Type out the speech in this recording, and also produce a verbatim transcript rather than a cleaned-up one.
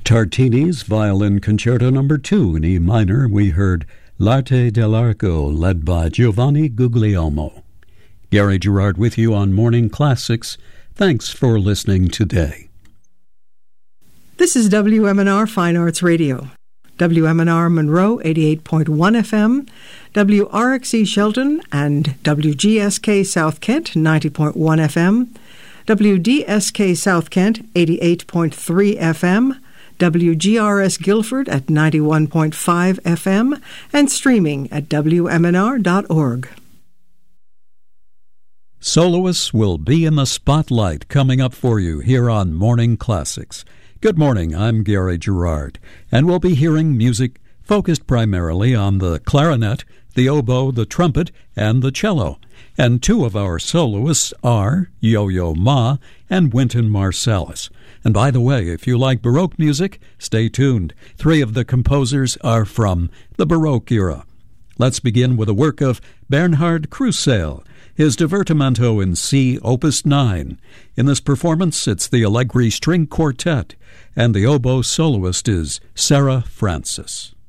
Tartini's Violin Concerto Number two in E minor, we heard L'Arte dell'Arco, led by Giovanni Guglielmo. Gary Gerard with you on Morning Classics. Thanks for listening today. This is W M N R Fine Arts Radio. W M N R Monroe, eighty-eight point one F M, W R X E Shelton, and W G S K South Kent, ninety point one F M, W D S K South Kent, eighty-eight point three F M, W G R S Guilford at ninety-one point five F M, and streaming at W M N R dot org. Soloists will be in the spotlight coming up for you here on Morning Classics. Good morning, I'm Gary Gerard, and we'll be hearing music focused primarily on the clarinet, the oboe, the trumpet, and the cello. And two of our soloists are Yo-Yo Ma and Wynton Marsalis. And by the way, if you like Baroque music, stay tuned. Three of the composers are from the Baroque era. Let's begin with a work of Bernhard Krusell, his Divertimento in C, Opus nine. In this performance, it's the Allegri String Quartet, and the oboe soloist is Sarah Francis.